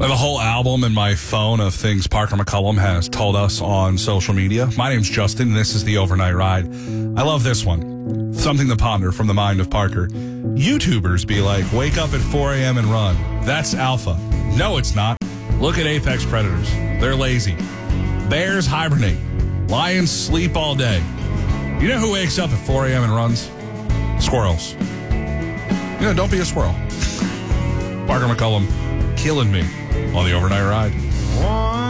have a whole album in my phone of things Parker McCullum has told us on social media. My name's Justin, and this is the Overnight Ride. I love this one. Something to ponder from the mind of Parker. YouTubers be like, wake up at 4 a.m. and run. That's alpha. No, it's not. Look at apex predators. They're lazy. Bears hibernate. Lions sleep all day. You know who wakes up at 4 a.m. and runs? Squirrels. Don't be a squirrel. Parker McCullum killing me on the Overnight Ride.